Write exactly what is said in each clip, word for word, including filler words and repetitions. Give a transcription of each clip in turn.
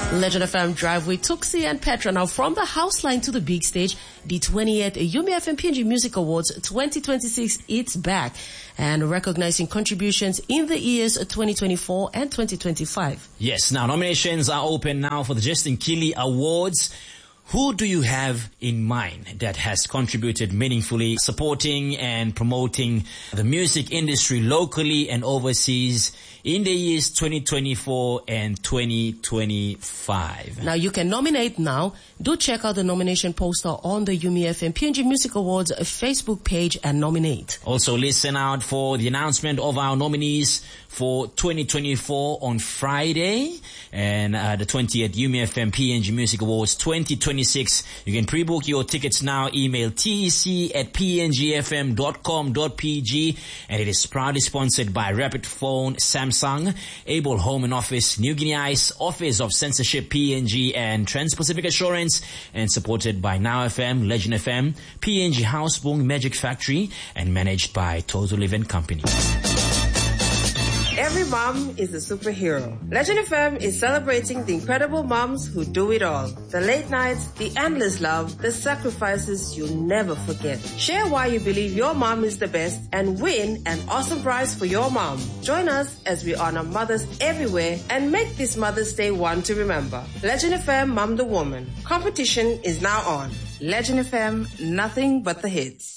Legend F M Drive with Tuxi and Petra. Now from the house line to the big stage, the twentieth Yumi F M P N G Music Awards twenty twenty-six, it's back. And recognizing contributions in the years twenty twenty-four and twenty twenty-five. Yes, now nominations are open now for the Justin Keeley Awards. Who do you have in mind that has contributed meaningfully supporting and promoting the music industry locally and overseas in the years twenty twenty-four and twenty twenty-five? Now you can nominate now. Do check out the nomination poster on the Yumi F M P N G Music Awards Facebook page and nominate. Also listen out for the announcement of our nominees for twenty twenty-four on Friday and uh, the twentieth Yumi F M P N G Music Awards twenty twenty-six. You can pre-book your tickets now. Email T C at p n g f m dot com dot p g, and it is proudly sponsored by Rapid Phone, Samsung, Able Home and Office, New Guinea Ice, Office of Censorship P N G, and Trans-Pacific Assurance, and supported by Now F M, Legend F M, P N G Houseboom, Magic Factory, and managed by Total Event Company. Every mom is a superhero. Legend F M is celebrating the incredible moms who do it all. The late nights, the endless love, the sacrifices you'll never forget. Share why you believe your mom is the best and win an awesome prize for your mom. Join us as we honor mothers everywhere and make this Mother's Day one to remember. Legend F M Mom the Woman. Competition is now on. Legend F M, nothing but the hits.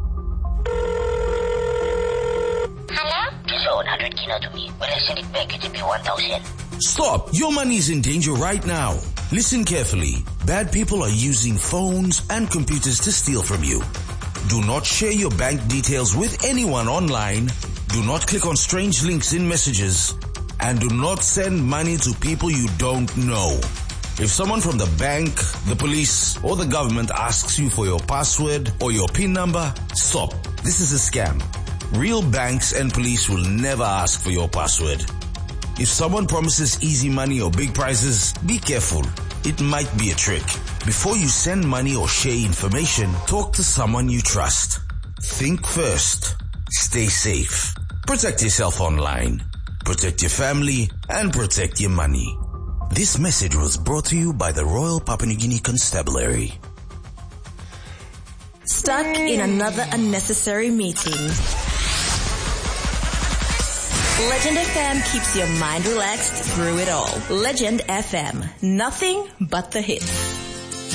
Loan one hundred kina to me. Will I send it back? It will be one thousand. Stop! Your money is in danger right now. Listen carefully. Bad people are using phones and computers to steal from you. Do not share your bank details with anyone online. Do not click on strange links in messages. And do not send money to people you don't know. If someone from the bank, the police, or the government asks you for your password or your PIN number, stop. This is a scam. Real banks and police will never ask for your password. If someone promises easy money or big prizes, be careful. It might be a trick. Before you send money or share information, talk to someone you trust. Think first. Stay safe. Protect yourself online. Protect your family and protect your money. This message was brought to you by the Royal Papua New Guinea Constabulary. Stuck in another unnecessary meeting. Legend F M keeps your mind relaxed through it all. Legend F M, nothing but the hits.